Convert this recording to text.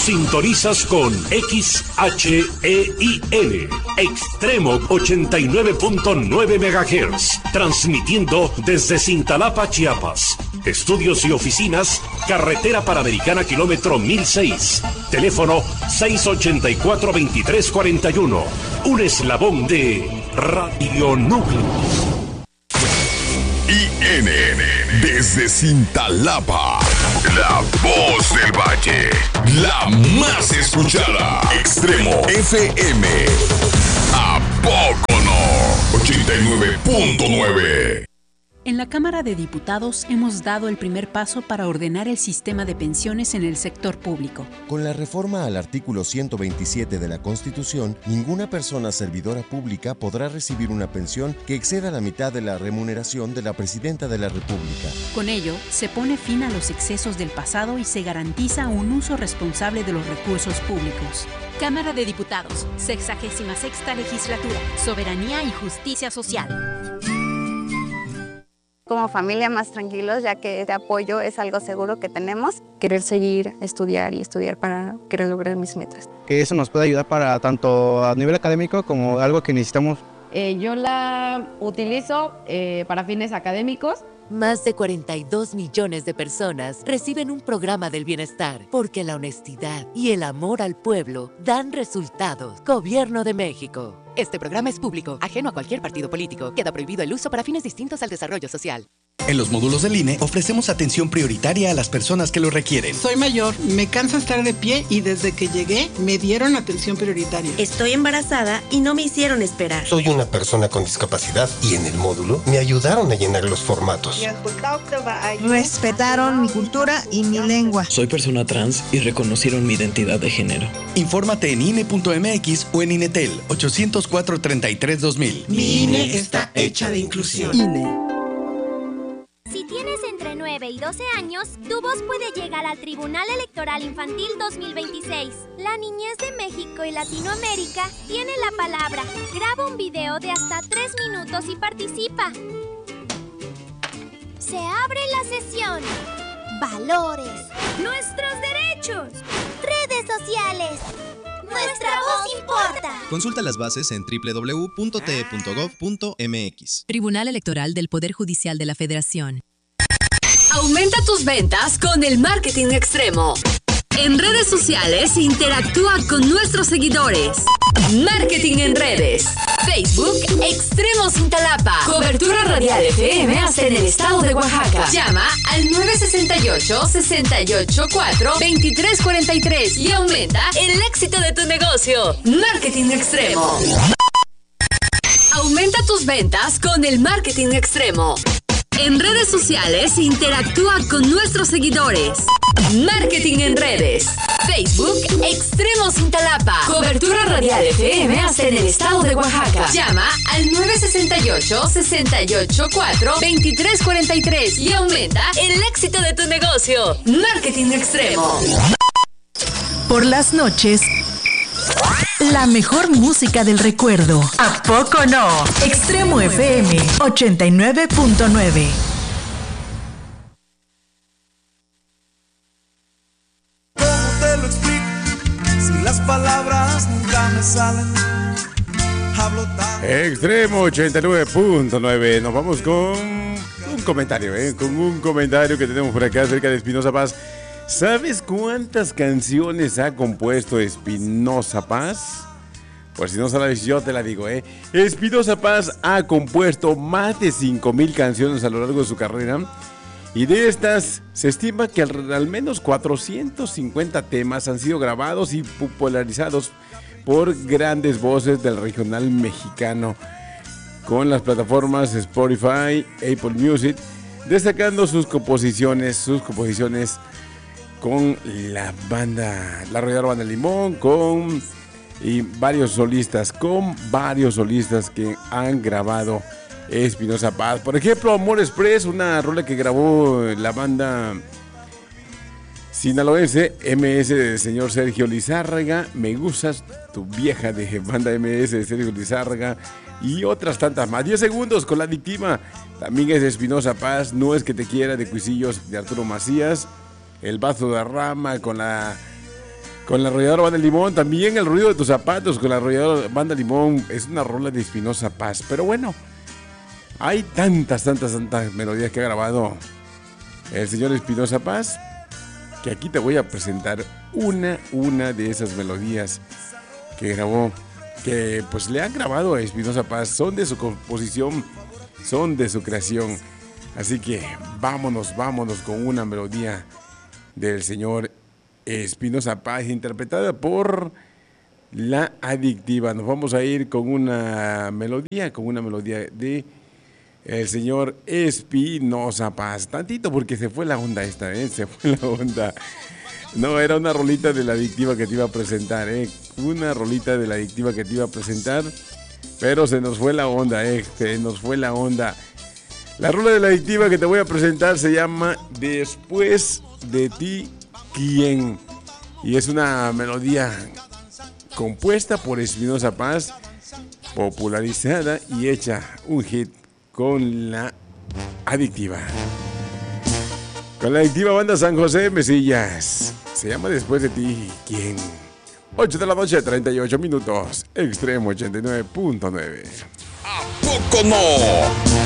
Sintonizas con XHEIN, Extremo 89.9 MHz, transmitiendo desde Cintalapa, Chiapas. Estudios y oficinas, Carretera Panamericana, kilómetro 1006. Teléfono 684-2341. Un eslabón de Radio Núcleo. IN, desde Cintalapa, la voz del valle, la más escuchada. Extremo FM. ¿A poco no? 89.9. En la Cámara de Diputados hemos dado el primer paso para ordenar el sistema de pensiones en el sector público. Con la reforma al artículo 127 de la Constitución, ninguna persona servidora pública podrá recibir una pensión que exceda la mitad de la remuneración de la Presidenta de la República. Con ello, se pone fin a los excesos del pasado y se garantiza un uso responsable de los recursos públicos. Cámara de Diputados, 66ª Legislatura, Soberanía y Justicia Social. Como familia más tranquilos, ya que este apoyo es algo seguro que tenemos. Querer seguir, estudiar y estudiar para querer lograr mis metas. Que eso nos puede ayudar para tanto a nivel académico como algo que necesitamos. Yo la utilizo para fines académicos. Más de 42 millones de personas reciben un programa del bienestar porque la honestidad y el amor al pueblo dan resultados. Gobierno de México. Este programa es público, ajeno a cualquier partido político. Queda prohibido el uso para fines distintos al desarrollo social. En los módulos del INE ofrecemos atención prioritaria a las personas que lo requieren. Soy mayor, me cansa estar de pie y desde que llegué me dieron atención prioritaria. Estoy embarazada y no me hicieron esperar. Soy una persona con discapacidad y en el módulo me ayudaron a llenar los formatos. Respetaron mi cultura y mi lengua. Soy persona trans y reconocieron mi identidad de género. Infórmate en INE.mx o en INETEL 804-33-2000. Mi INE está hecha de inclusión. INE. Si tienes entre 9 y 12 años, tu voz puede llegar al Tribunal Electoral Infantil 2026. La niñez de México y Latinoamérica tiene la palabra. Graba un video de hasta 3 minutos y participa. Se abre la sesión. Valores. Nuestros derechos. Redes sociales. Nuestra voz importa. Consulta las bases en www.te.gov.mx. Tribunal Electoral del Poder Judicial de la Federación. Aumenta tus ventas con el marketing extremo. En redes sociales, interactúa con nuestros seguidores. Marketing en redes. Facebook, Extremo Cintalapa. Cobertura radial FM hasta en el estado de Oaxaca. Llama al 968-684-2343 y aumenta el éxito de tu negocio. Marketing extremo. Aumenta tus ventas con el marketing extremo. En redes sociales, interactúa con nuestros seguidores. Marketing en redes. Facebook, Extremo Cintalapa. Cobertura radial FM hasta en el estado de Oaxaca. Llama al 968-684-2343 y aumenta el éxito de tu negocio. Marketing extremo. Por las noches, la mejor música del recuerdo. ¿A poco no? Extremo FM 89.9. ¿Cómo te lo explico? Si las palabras nunca me salen. Hablo tan... Extremo 89.9. Nos vamos con un comentario, con un comentario que tenemos por acá acerca de Espinoza Paz. ¿Sabes cuántas canciones ha compuesto Espinoza Paz? Por si no sabes, yo te la digo, Espinoza Paz ha compuesto más de 5,000 canciones a lo largo de su carrera. Y de estas, se estima que al menos 450 temas han sido grabados y popularizados por grandes voces del regional mexicano, con las plataformas Spotify, Apple Music, destacando sus composiciones con la Arrolladora Banda Limón, con varios solistas que han grabado Espinoza Paz. Por ejemplo, Amor Express, una rola que grabó la banda sinaloense MS del señor Sergio Lizárraga. Me gustas, tu vieja, de banda MS de Sergio Lizárraga, y otras tantas más. 10 segundos con La Adictiva, también es de Espinoza Paz. No es que te quiera, de Cuisillos, de Arturo Macías. El Bazo de Rama con la Con la arrolladora Banda Limón, también el ruido de tus zapatos con la arrolladora Banda Limón es una rola de Espinoza Paz. Pero bueno, hay tantas melodías que ha grabado el señor Espinoza Paz que aquí te voy a presentar una de esas melodías que grabó, que pues le han grabado a Espinoza Paz, son de su composición, son de su creación. Así que vámonos con una melodía del señor Espinoza Paz, interpretada por La Adictiva. Nos vamos a ir con una melodía de el señor Espinoza Paz. Tantito porque se fue la onda esta, se fue la onda. No, era una rolita de La Adictiva que te iba a presentar, una rolita de La Adictiva que te iba a presentar, pero se nos fue la onda, se nos fue la onda. La rola de La Adictiva que te voy a presentar se llama Después de ti, ¿quién? Y es una melodía compuesta por Espinoza Paz, popularizada y hecha un hit con La Adictiva. Con La Adictiva Banda San José Mesillas. Se llama Después de ti, ¿quién? 8 de la noche, 38 minutos. Extremo 89.9. ¿A poco no?